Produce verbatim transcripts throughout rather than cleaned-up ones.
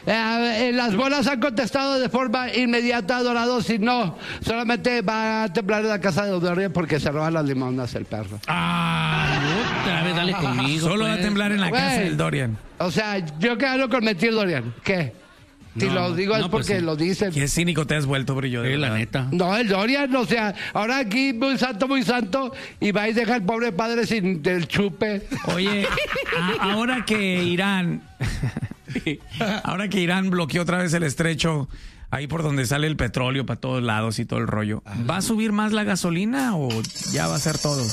Eh, las bolas han contestado de forma inmediata, Dorados, y no, solamente va a temblar en la casa de Dorian porque se roban las limonas el perro. Ah, otra vez dale conmigo. Solo pues. va a temblar en la Güey. casa del Dorian. O sea, yo qué hablo con mentir, Dorian. ¿Qué? Si No, lo digo no, es pues porque sí. lo dicen. Qué cínico te has vuelto, Brillo. de Sí, la verdad. neta. No, el Dorian, o sea, ahora aquí muy santo, muy santo, y va y deja al pobre padre sin el chupe. Oye, a- ahora que Irán, ahora que Irán bloqueó otra vez el estrecho, ahí por donde sale el petróleo para todos lados y todo el rollo, ¿va a subir más la gasolina o ya va a ser todo?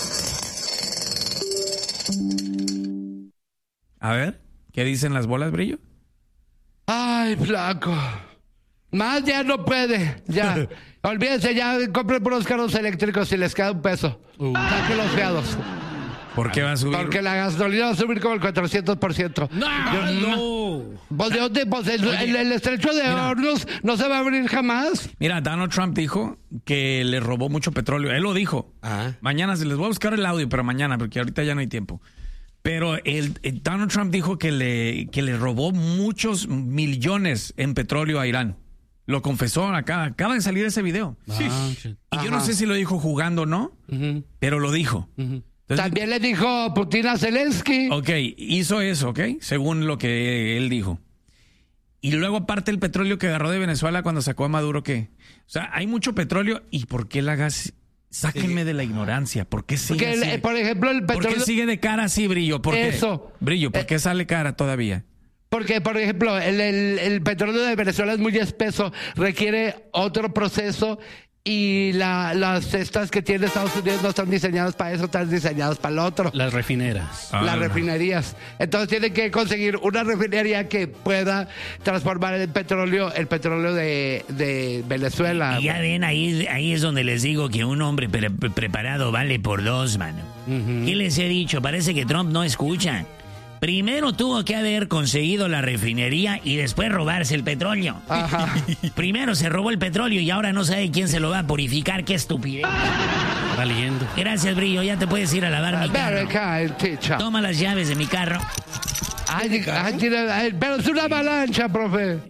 A ver, ¿qué dicen las bolas, Brillo? Ay, flaco. Más ya no puede, ya. Olvídense, ya compren puros carros eléctricos y les queda un peso. Uh. Saquen los feados. ¿Por qué va a subir? Porque la gasolina va a subir como el cuatrocientos por ciento. No, no. Pues, ¿de dónde? Pues el, el- el estrecho de mira. Hornos no se va a abrir jamás. Mira, Donald Trump dijo que le robó mucho petróleo. Él lo dijo. Ah. Mañana se les voy a buscar el audio, pero mañana, porque ahorita ya no hay tiempo. Pero el, el Donald Trump dijo que le, que le robó muchos millones en petróleo a Irán. Lo confesó acá. Acaba de salir ese video. Ah, sí. Y yo no Ajá. sé si lo dijo jugando o no, Ujú, pero lo dijo. ujú. Entonces, También le dijo Putin a Zelensky. ok, hizo eso, ok, según lo que él dijo. Y luego, aparte, el petróleo que agarró de Venezuela cuando sacó a Maduro, ¿qué? O sea, hay mucho petróleo. ¿Y por qué la gas? Sáquenme de la ignorancia. ¿Por qué sigue Porque, el- así? por ejemplo, el ¿Por petróleo... qué sigue de cara así, Brillo? ¿Por qué? Eso. Brillo, ¿por Eh, qué sale cara todavía? Porque, por ejemplo, el, el- el petróleo de Venezuela es muy espeso, requiere otro proceso y la, las cestas que tiene Estados Unidos no están diseñadas para eso, están diseñadas para lo otro. Las refineras. Ah, las no. refinerías. Entonces tienen que conseguir una refinería que pueda transformar el petróleo, el petróleo de, de Venezuela. Y ya ven, ahí, ahí es donde les digo que un hombre pre- pre- preparado vale por dos, mano. ¿Qué les he dicho? Parece que Trump no escucha. Primero tuvo que haber conseguido la refinería y después robarse el petróleo. Ajá. Primero se robó el petróleo y ahora no sabe quién se lo va a purificar. ¡Qué estupidez! Valiendo. Gracias, Brillo. Ya te puedes ir a lavar mi Very carro. kind, teacher. Toma las llaves de mi carro. Ay, ay, tiene- ay, pero es una avalancha, profe.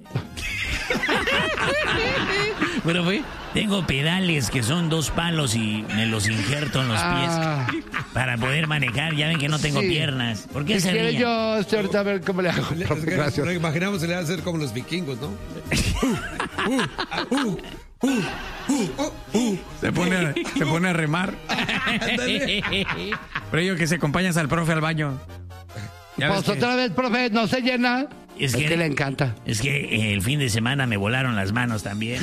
Pero fue. Tengo pedales que son dos palos y me los injerto en los Ah. pies para poder manejar. Ya ven que no tengo Sí. piernas. ¿Por qué Si se quiere ríen? yo este, ahorita a ver cómo le hago, Es profe. que Gracias. nos imaginamos que le va a hacer como los vikingos, ¿no? Se pone a, se pone a remar. Brillo, que se acompañas al profe al baño. Ya ves Pues que- otra vez, profe, no se llena. Es Es, que- que le encanta. Es que eh, el fin de semana me volaron las manos también.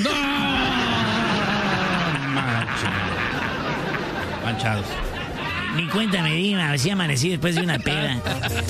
Manchados. Ni cuenta me di, así amanecí después de una peda.